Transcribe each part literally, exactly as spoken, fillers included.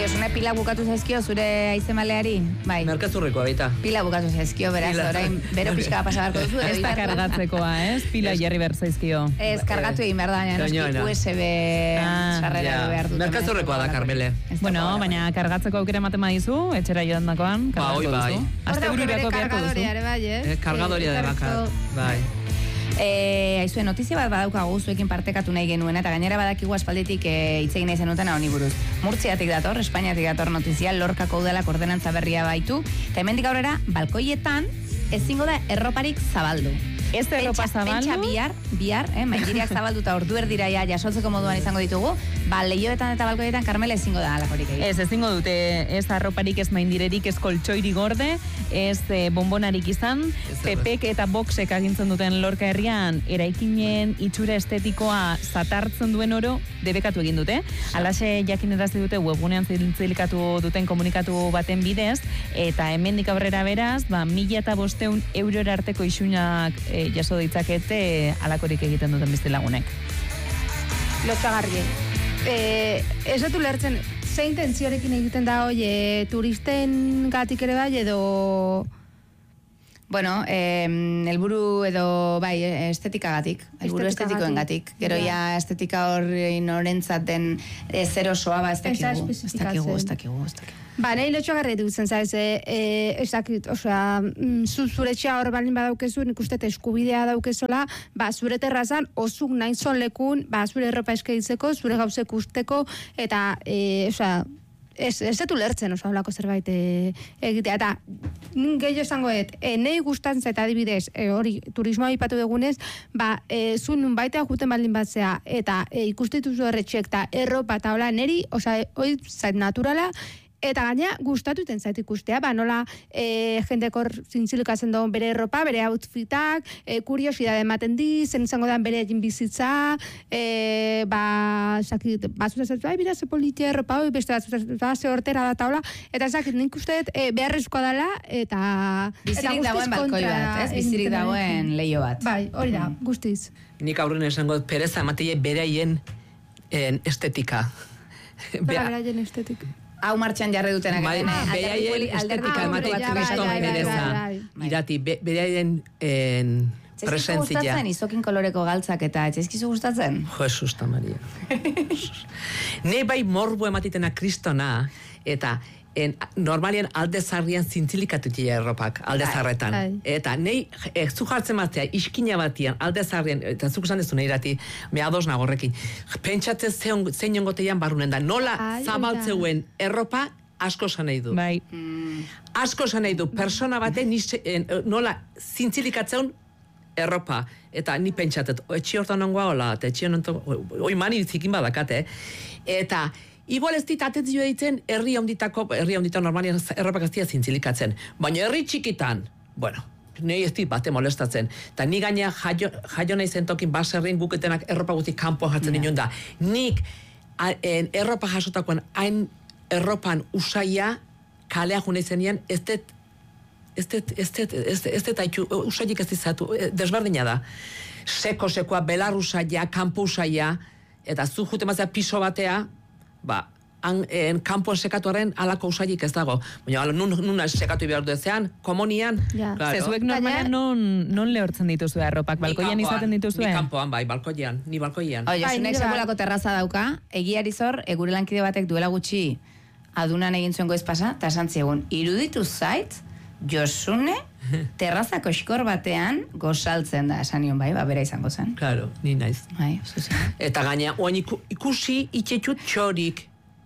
Josune, pila bukatu zaizkio zure aizemaleari? Bai. Merkazurrekoa baita. Pila bukatu zaizkio, beraz, orain bero pixka pasa beharko duzu. Ez da kargatzekoa, ez? Pila jarri behar zaizkio. Ez, kargatu egin behar da, baina U S B sarrera behar dut. Merkazurrekoa da, Carmele. Bueno, baina kargatzeko aukera ematen badizu, etxera joan dakoan, kargatuko duzu. Azte bururako beharko duzu. Kargadoria da bakar, bai. Eh, aizue, notizia bat badaukagu zuekin partekatu nahi genuen, eta gainera badakigu aspalditik hitz egin nahi zenuten honi buruz. Murtziatik dator, Espainiatik dator notizia, Lorkako udalak ordenantza berria baitu, eta hemendik aurrera, balkoietan ezingo da erroparik zabaldu. Ez da erropa zabaldu? Pentsa bihar, bihar, eh, maindiriak zabalduta ordu erdira ja jasotzeko moduan izango ditugu, ba, lehioetan eta balkoietan Carmele ezingo da alakorik egin. Ez, ezingo dute, ez arroparik, ez maindirerik, ez koltsoiri gorde, ez eh, bombonarik izan, Pepek eta Boxek agintzen duten Lorka herrian, eraikinen itxura estetikoa zatartzen duen oro, debekatu egin dute. Alaxe jakinerazi dute webgunean zintzilikatu duten komunikatu baten bidez, eta hemendik aurrera beraz, ba, mila eta bosteun eurora arteko isunak e, jaso ditzakete alakorik egiten duten bizti lagunek. Lotzagarri. Eh, ez dut ulertzen, zein tentziorekin egiten da hoi, e, turisten gatik ere bai, edo... Bueno, eh, elburu edo, bai, estetikagatik, elburu estetikoen gatik. Gero ja estetika horri norentzaten e, zer osoa, ba, ez dakigu, ez dakigu, ez dakigu, ez dakigu. Ba, nahi lotxagarri dutzen, zaiz, e, ez dakit, osea, zu zure txea hor balin badaukezu, nik uste eskubidea daukezola, ba, zure terrazan, ozuk nahi zon lekun, ba, zure erropa eskeitzeko, zure gauzek usteko, eta, e, osea, Ez, ez dut ulertzen, oso hablako zerbait e, egitea, eta gehiago esango dut, e, nahi gustatzen zeta adibidez, e, hori turismoa ipatu dugunez, ba, e, zu nun baita juten baldin batzea, eta e, ikustituzu erretxek, eta erropa eta hola, neri, oza, hori zait naturala, eta gaina gustatuten zait ikustea, ba, nola e, jendekor zintzilikatzen dugu bere erropa, bere outfitak, e, kuriosidade ematen di, zen izango da bere egin bizitza, e, ba, zakit, bazutazatu, ai, bira, ze politia erropa, oi, beste bazutazatu, ze hortera da taula, eta zakit, nik uste e, beharrezkoa dela, eta... Bizirik dagoen balkoi bat, ez? Bizirik dagoen leio bat. Bai, hori da, guztiz. Nik aurren esango, pereza ematile beraien estetika. Beraien estetika. Hau martxan jarri dutenak. Bai, beraien estetika ematik kriston pereza. Irati, beraien presentzia. Txezkizu gustatzen, izokin koloreko galtzak eta txezkizu gustatzen? Jesus ta Maria. Ne bai morbo ematitena kristona, eta en, normalian alde zarrian zintzilikatutia erropak, alde zarretan. Eta nei, eh, zu jartzen matzea, iskina batian, alde zarrian, eta zuk esan dezu nahi irati, me ados nagorrekin, pentsatzen zein ongotean barrunen da, nola zabaltzeuen erropa asko esan nahi du. Bai. Mm. Asko esan nahi du, persona baten nola zintzilikatzeun erropa, eta ni pentsatet, etxi hortan ongoa hola, eta etxi honetan, oi mani zikin badakate, eta igual ez dit atentzioa ditzen herri handitako, herri handitan normalian erropak ez dira zintzilikatzen. Baina herri txikitan, bueno, nahi ez dit bate molestatzen. Eta ni gaina jaio, jaio nahi zentokin baserrin guketenak erropa guzti kanpoan jartzen yeah. da. Nik en, erropa jasotakoan hain erropan usaia kalea june zenean ez det ez det, ez det, ez det, ez det, usaiik ez dizatu, desberdina da. Seko-sekoa, belar usaia, kanpo usaia, eta zu jute mazea piso batea, ba, han, en, kanpoan sekatuaren alako usaiik ez dago. Baina, nun, nun sekatu behar duzean, komonian. Ja. Claro. Zezuek normalean non, non lehortzen dituzue arropak, balkoian izaten dituzue? Ni kanpoan, bai, balkoian, ni balkoian. Oi, Josunek sekulako terraza dauka, egiari zor, egure lankide batek duela gutxi adunan egin zuen goiz pasa, eta esan ziegun, iruditu zait, Josune, terrazako eskor batean gozaltzen da, esan nion bai, ba, bera izango zen. Claro, ni naiz. Bai, zuzi. Eta gaina, oain ikusi itxetxut txorik,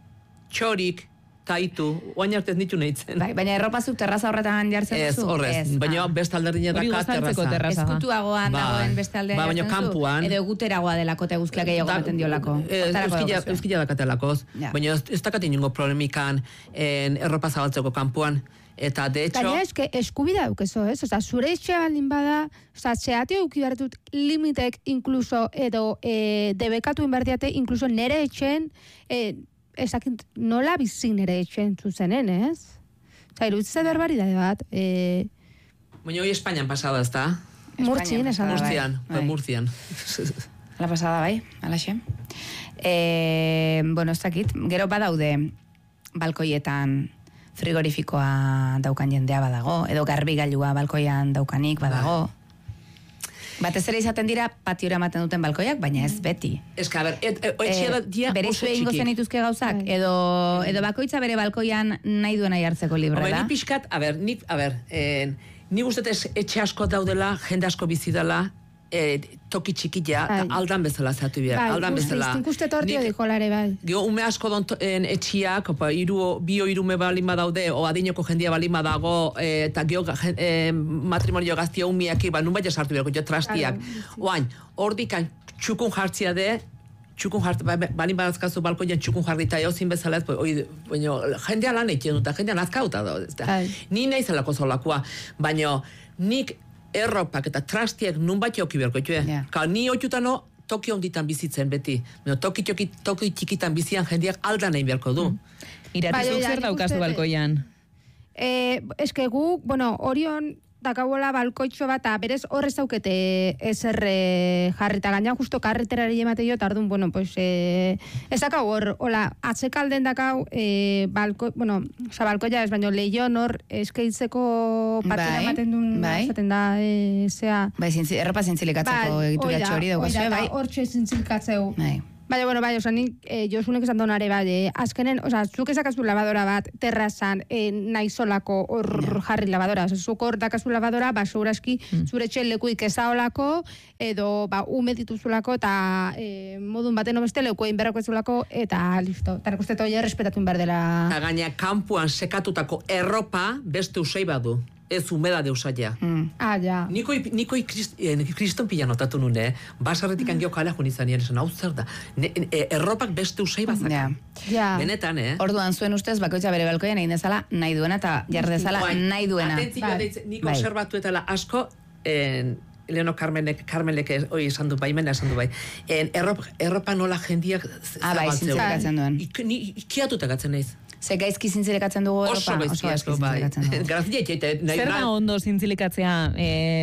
txorik, taitu, oain artez nitu nahitzen. Bai, baina erropazuk terraza horretan jartzen duzu? Ez, horrez, baina beste alderdina daka terraza. Eskutuagoan dagoen beste alderdina jartzen duzu? Baina kanpuan. Edo eguteragoa delako, eta eguzkiak gehiago beten diolako. Euskila dakatelakoz. Baina ez dakati ningo problemikan erropa zabaltzeko kanpuan. Eta, de hecho... Gaina eske, eskubida dukezo, ez? Osa, zure etxea baldin bada, osa, txeate duki bertut limitek, inkluso, edo, e, debekatu inbertiate, inkluso nere etxen, e, ezakint, nola bizik nere etxen zuzenen, ez? Osa, iruditzen berbaridade bat, e... Baina hoi Espainian pasada, ez da? Murtzien, esan da, bai. Murtzian, bai. Murtzian. La pasada, bai, alaxe. E, bueno, ez dakit, gero badaude, balkoietan frigorifikoa daukan jendea badago, edo garbigailua balkoian daukanik badago. Batez ere izaten dira patiora ematen duten balkoiak, baina ez beti. Ez ka, ber, et, et, etxea dia bere oso ingo txiki. zenituzke gauzak, edo, edo bakoitza bere balkoian nahi duena jartzeko libre Hombre, da. ni pixkat, a ber, nik, a ber, eh, ni guztetez etxe asko daudela, jende asko bizi dela, eh, toki txikia, Bai. aldan bezala zatu behar, Bai, aldan bezala. nik uste tortio Nik- dikolare, bai. Gio, ume asko don en, etxiak, opa, iru, bio irume balin badaude, o adineko jendia balin badago, e, eta gio e, matrimonio gaztia umiaki, ba, nun baina sartu beharko, jo trastiak. Oain, hordikan txukun jartzia de, txukun jart, ba, balin badazkazu balkoian txukun jarrita eozin bezala ez, oi, baina jendea lan egiten dut, jendea nazkauta da. Bai. Ni nahi zelako zolakoa, baina nik erropak eta trastiak nun bat joki beharko, joe. Ja. Ka, ni oitutano toki honditan bizitzen beti. Baina toki, toki, toki txikitan bizian jendeak aldan nahi beharko du. Irati, Bai, zuk oida, zer nik daukazu uste- balkoian? Eh, eske guk, bueno, Orion dakagola balkoitxo bat, eta berez horrez daukete ezer eh, jarrita gaina, justo karreterari emate jo, tardun, bueno, pues, eh, ez dakau hor, hola, atzekalden dakau, eh, balko, bueno, oza, balkoia ez, baino lehion hor, eskeitzeko patina Bai, ematen duen, bai. esaten da, eh, zea, Bai, zintzi, erropa zintzilikatzeko egituratxo hori dugu, oida, bai? hortxe zintzilkatzeu. Bai. Baina, bueno, bai, oza, nik, eh, Josunek esan donare, bai, eh, azkenen, oza, zuk ezakazu lavadora bat, terrazan, eh, nahi solako hor jarri lavadora, oza, zuk hor dakazu lavadora, ba, seguraski, zure txel lekuik ezaolako, edo, ba, ume dituzulako, eta eh, modun baten obeste lekuein berrako ezulako, eta listo. Eta nik uste toia respetatu behar dela. Eta gaina kanpuan sekatutako erropa beste usai badu. Ez humeda de usaia. Mm. Ah, ja. Nikoi, nikoi krist, eh, kriston pila notatu nun, eh? Basarretik angio kalea jun izan esan, hau zer da. Ne, eh, erropak beste usai bazaka. Ja. Ja. Benetan, eh? Orduan zuen ustez bakoitza bere balkoian egin dezala nahi duena eta jar dezala Guain, nahi duena. Atentzio Bai. deitze, nik Bai. observatuetela asko, en, Leono Carmenek, Carmelek, oi esan du bai, mena esan du bai. En, erropa, erropa nola jendiak Ah, bai, zabaltzeu. zintzilikatzen duen. Ik, ni ikiatuta gatzen naiz. Ze gaizki zintzilikatzen dugu Oso Europa? gaizki asko, bai. zintzilikatzen dugu. Grazia etxeite, nahi Zer da ondo zintzilikatzea?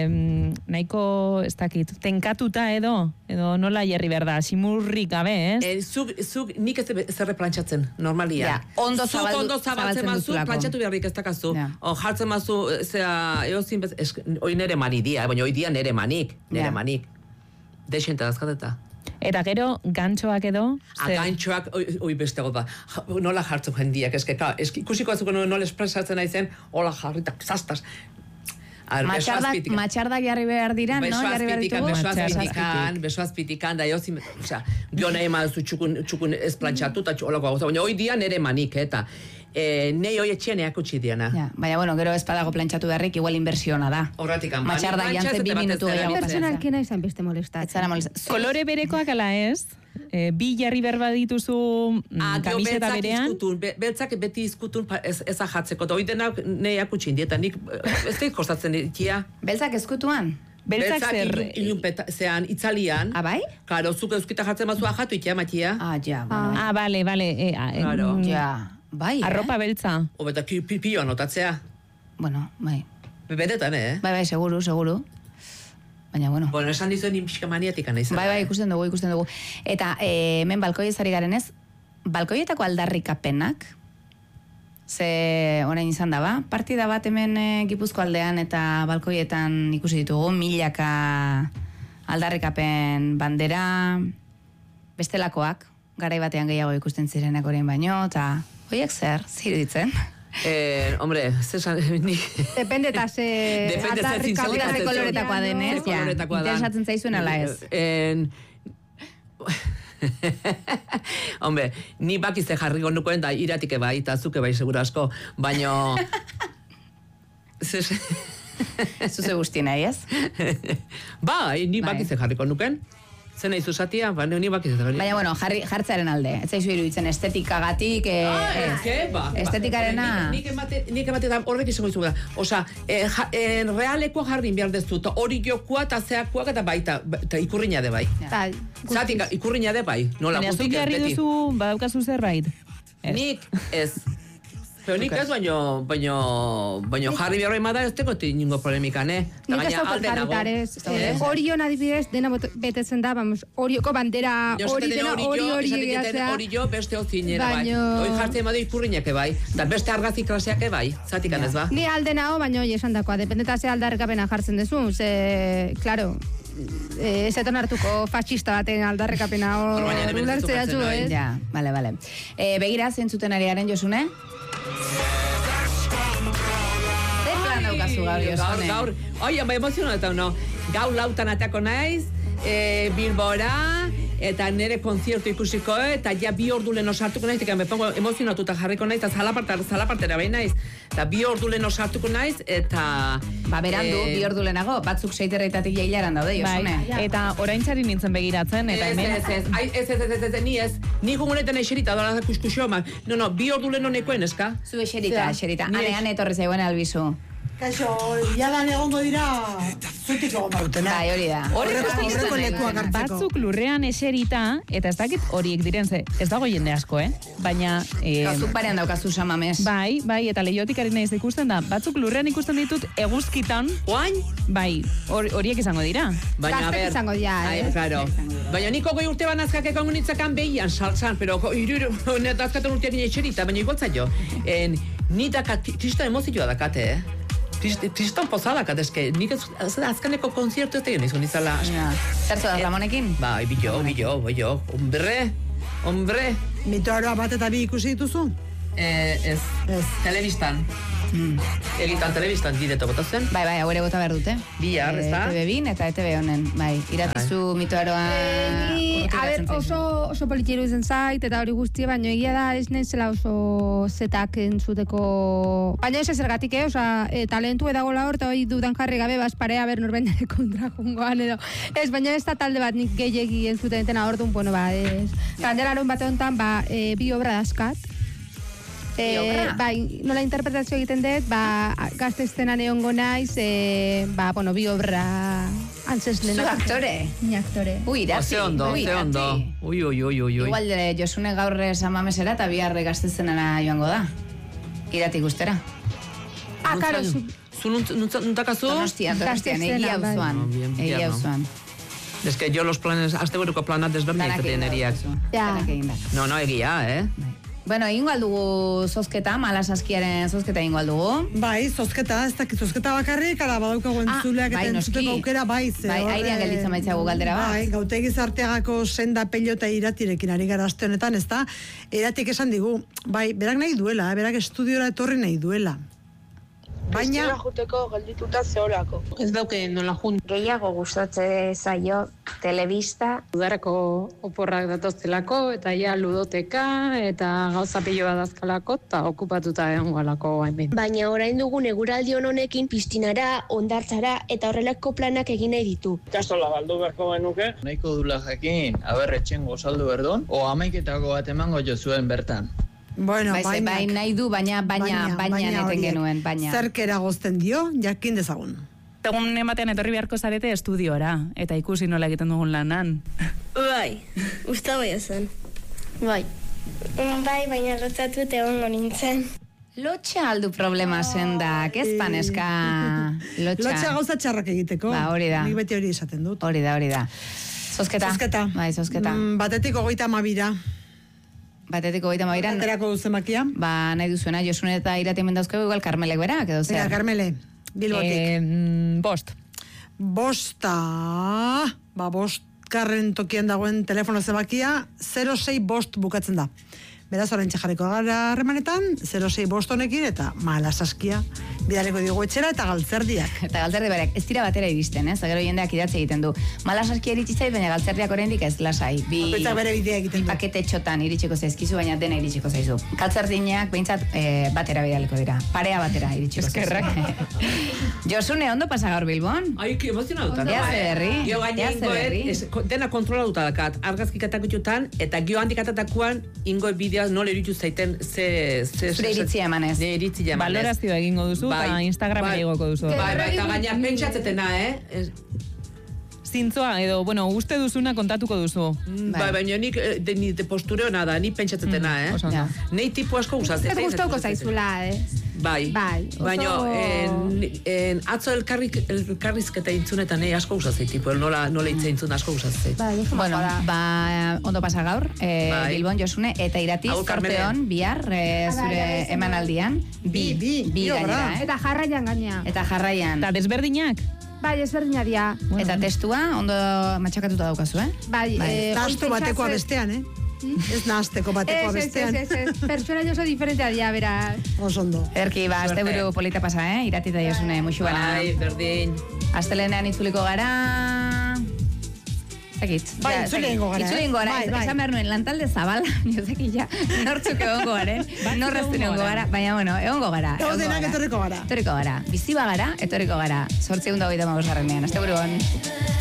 E, nahiko, ez dakit, tenkatuta edo? Edo nola jarri behar da? Simurrik gabe, ez? Eh, zuk, zuk nik ez zerre plantxatzen, normalia. Ja, ondo Zuk zabaldu- ondo zabaltzen zabaltzen mazu, duzulako. plantxatu beharrik ez dakazu. Ja. O jartzen mazu, zera, eozin bez, es, oi nere mani dia, baina oi dia nere manik, nere Ja. manik. Deixenta dazkateta. Eta gero, gantxoak edo? Zer? Agantxoak, oi, oi beste goba, nola jartzen jendiak, eske, ka, eski, ikusiko azuko nola espresatzen naizen, hola jarritak, zastaz. A ver, beso Matxardak, azpitik. matxardak jarri behar dira, no? Beso Jarri behar azpitikan, ditugu? beso Matxar azpitikan, beso azpitikan, da eozin, osea, gio nahi mazu txukun, txukun ez plantxatu, eta txolako gauza, baina hoi dia nere manik, eta e, nei hoi etxean eakutsi diana. Ja, baina, bueno, gero ez badago plantxatu beharrik, igual inbersiona da. Horretik, an, Matxardak bani- jantzen bi plantxa ez minutu batez gehiago ere. Personalki nahi zain beste molestatzen. Ez zara molesta. Kolore berekoak ala ez? E, bi jarri berba dituzu mm, Ah, gio kamiseta beltzak berean? izkutun, be, beltzak beti izkutun pa, ez, ez ahatzeko, eta hoi denak nei akutsi dieta, nik ez da kostatzen ditia. Beltzak eskutuan? Beltzak zer? ilun, ilunpeta, zean, itzalian. Ah, bai? Karo, zuk euskita jartzen mazu ahatu ikia, matia. Ah, ja, bueno. Ah, bale, bale. E, a, e, Claro. mm, Ja, bai, Arropa eh? beltza. Obeta, pipio anotatzea. Bueno, bai. Benetan, eh? Bai, bai, seguru, seguru. Baina, bueno. Bueno, esan dizuen nimxika maniatik anaiz. Bai, bai, ikusten dugu, ikusten dugu. Eta eh, hemen balkoiez ari garen ez, balkoietako aldarrikapenak, ze orain izan da, ba? Partida bat hemen e, Gipuzko aldean eta balkoietan ikusi ditugu, milaka aldarrikapen bandera, bestelakoak, garai batean gehiago ikusten zirenak orain baino, eta hoiek zer, ziruditzen? Eh, hombre, zesan, ni... Depende eta ze... Depende ze aldarrikapen zintzilikatzen Ze koloretakoa denez, Ze ja. koloretakoa dan. Interesatzen zaizuen ala ez. En... Hombre, ni bakizte jarriko nukoen da iratike bai, eta zuke bai segura asko, baino... Zez... Zuze guzti nahi, ez? bai, ni Bai. bakizte jarriko nuken. Zen nahi zuzatia, ba, ni bakizte jarriko. Baina, bueno, jarri, jartzearen alde. Ez zaizu iruditzen estetikagatik, eh, Ah, ez. ez que, ba. Estetikarena... Nik, nik emate, nik emate da horrek izango izugu da. Osa, eh, ja, eh, realeko jarrin behar dezu, eta hori jokua eta zeakuak eta baita, eta ikurriña de bai. Bai, Zatik, ikurriña de bai. Nola, Baina zuk guztik ez jarri beti. duzu, badaukazu zerbait? Ez. Nik ez. Pero nik ez, baino, baino, baino jarri behar emada ez teko ningo polemikan, eh? Nik ez daukot jarritarez. Orion adibidez, dena betetzen da, vamos, Orioko bandera, hori dena, hori hori egiatzea. Hori jo, beste ozinera, bai. Hoi jartzen emade ipurriñak bai. Da beste argazi klaseak bai, zatikan ez ba? Ni alde nago, baino hori esan dakoa, dependeta ze aldarrekapena jartzen dezu, ze, claro, ez eton hartuko fascista baten aldarrekapena hor ulertzea zu, eh? Ja, bale, bale. Begira, zentzuten ariaren, Josune? Zer plan daukazu gaur, Josune? Gaur, oi, bai emozionatu, no? Gaur lautan atako naiz, Bilbora, eta nire konziertu ikusiko, eta ja bi ordu lehen osartuko naiz, eta me pongo emozionatuta jarriko naiz, eta zalapartera behin naiz, eta bi ordu lehen osartuko naiz, eta... Ba, berandu, bi ordu lehenago, batzuk seiterretatik jailaran daude, Josune. Bai, eta oraintzari nintzen begiratzen, eta hemen... Ez, ez, ez, ez, ez, ez, ni ez, ni gungunetan eserita, dola da kuskusio, ma, no, no, bi ordu lehen honekoen, eska? Zu eserita, eserita, ane, ane, etorri zaiguen albizu. Kaixo, jadan egongo dira zutik egon bautena. Bai, hori da. Horreko lekuak hartzeko. Batzuk lurrean eserita, eta ez dakit horiek diren, ze, ez dago jende asko, eh? Baina... Eh, Kazuk parean daukazu samames. Bai, bai, eta lehiotik ari naiz ikusten da. Batzuk lurrean ikusten ditut eguzkitan. Oain? Bai, horiek izango dira. Baina, a ber... izango dira, eh? Ai, claro. Baina niko goi urte banazkak egon nitzakan behian, saltzan, pero iru, netazkatan urteak nire eserita, baina igualtzat jo. Ni dakat, tristan emozioa dakate, eh? Tristan pozadak, eske, nik azkaneko konziertu ez tegin izan izala. Zertu da, Ramonekin? Bai, bilo, bilo, bilo, hombre, hombre. Mitoaroa bat eta bi ikusi dituzu? Eh, ez, Ez. telebistan. Egitan telebistan direto botatzen. Bai, bai, hau ere bota behar dute. Bihar, ez da? E T V bin eta E T V honen, bai. Iratizu mitoaroa... Ni, a ber, oso, oso politieru izan zait, eta hori guztia, baina egia da, ez naizela oso zetak entzuteko... Baina ez ezergatik, eh? Osa, e, talentu edagola hor, eta hori dudan jarri gabe, bazparea, ber, norbainare kontra jungoan, edo... Ez, baina ez da talde bat nik gehiegi entzuten entena hor duen, bueno, ba, ez... Gandelaron bate honetan, ba, e, bi obra dazkat. E, bai, nola interpretazio egiten dut, ba, gazte estenan egongo naiz, e, ba, bueno, bi obra antzeslen. Zu aktore? Ni aktore. Ui, irati. Ze ondo, ze ondo. Ui, ui, ui, ui. Igual, de, Josune gaur samamesera eta biharre gaztezenana joango da. Irati guztera. Ah, karo, zu... Zu nuntakazu? Donostian, donostian, egia auzoan. Egia auzoan. Es que yo los planes, azte buruko planat desberdinak zaten eriak. Ja. No, no, egia, eh? Bueno, ingo aldugu zozketa, malasaskiaren zozketa ingo aldugu. Bai, zozketa, ez dakit zozketa bakarrik, ala badaukago entzuleak bai, eta noski. entzuteko aukera, bai, ze Bai, hor, airean eh, gelditzen baitzagu galdera bat. Bai, gautegi zarteagako senda pello eta iratirekin ari gara aste honetan, ez da, iratik esan digu, bai, berak nahi duela, berak estudiora etorri nahi duela. Baina... Baina... juteko geldituta zeolako. Ez dauke nola jun. Gehiago gustatze zaio telebista. Udarako oporrak datoztelako, eta ja ludoteka, eta gauza pilo bat dazkalako, eta okupatuta egon galako hemen. Baina orain dugun eguraldi honekin piztinara, ondartzara, eta horrelako planak egin nahi ditu. Kastola galdu beharko genuke. Nahiko dula jakin, aber etxengo saldu berdon, o amaiketako bat emango jo zuen bertan. Bueno, Bai, baina... bai, nahi du, baina, baina, baina, neten horiek. genuen, baina. Zerk eragozten dio, jakin dezagun. Egun ematean etorri beharko zarete estudiora, eta ikusi nola egiten dugun lanan. Bai, usta bai esan. Bai. Bai, baina lotzatu eta egongo nintzen. Lotxa aldu problema zendak, ez paneska lotxa. Lotxa gauza txarrak egiteko. Ba, hori da. Nik beti hori esaten dut. Hori da, hori da. Zozketa. Zozketa. Bai, zozketa. Mm, batetik ogeita amabira. Batetik hogeita mabiran. Aterako duzenbakia. Ba, nahi duzuena, Josune eta Irati hemen dauzkegu, igual Karmelek berak, edo zer? Mira, Karmele, Bilbotik. Eh, mm, bost. Bosta, ba, bostgarren tokian dagoen telefono zebakia, zero sei bost bukatzen da. Beraz, orain txajareko gara harremanetan, zero sei bost honekin, eta malasaskia bidaleko digu etxera, eta galtzerdiak. Eta galtzerdi berak, ez dira batera iristen, ez? Gero jendeak idatze egiten du. Malasaskia iritsi zait, baina galtzerdiak oraindik ez lasai. Bi, Bakoitzak bere bidea egiten du. Pakete txotan iritsiko zaizkizu, baina dena iritsiko zaizu. Galtzerdinak behintzat eh, batera bidaleko dira. Parea batera iritsiko zaizu. Eskerrak. Josune, ondo pasa gaur Bilbon? Ai, que emozionatuta. Ja ze berri. Gio gaina Ja ze ingo, berri. ez, dena kontrolatuta dakat. Argazkik atakututan, eta gio handik atatakuan, ingo bidea nola iritsu zaiten, ze... ze Zure iritzia emanez. Ne iritzia emanez. Balorazioa egingo duzu, eta Instagramen igoko duzu. Bai, bai, eta gaina pentsatzetena, eh? Ez, zintzoa, edo, bueno, uste duzuna kontatuko duzu. Bai, baina nik eh, de, ni de postureo nada, ni pentsatzetena, eh? oso ondo. Nei tipo asko gustatzen. Ez gustauko zaizula, eh? Bai, Bai, oso- baina en, en, atzo elkarrik, elkarrizketa intzun eta nahi asko gustatzen tipo, nola, nola hitz intzun asko gustatzen. Bai, oso Bueno, majoa da. ba, ondo pasa gaur, eh, Bai. Bilbon Josune, eta iratiz, Agur, Carmele. zorteon, bihar, eh, Bai, bai, zure bai, bai. emanaldian. Bi, bi, bi bi gainera, obra. eh? Eta jarraian gaina. Eta jarraian. Eta desberdinak? Bai, ezberdina dira. Eta testua ondo matxakatuta daukazu, eh? Bai, eh, Nahastu ontsa batekoa ze- bestean, eh? Ez nahasteko batekoa Ez, ez, bestean. ez, ez, ez. Pertsona oso diferentea dira, bera. Oso ondo. Erki, ba, azte buru polita pasa, eh? Irati eta Josune, muixu bana. Bai, berdin. Astelenean itzuliko gara... Zekit. Bai, Ja, itzuli zekit. egingo gara, Itzuli eh? egingo gara. Bai, bai. Esan behar nuen, lantalde zabala, nizeki ja, nortzuk egongo garen, norrezten egongo gara, baina, bueno, egongo gara. Egon egongo denak gara. etorriko gara. Etorriko gara. Bizi bagara, etorriko gara. Zortzi egun da hogeita hamabosgarrenean. Aste buruan.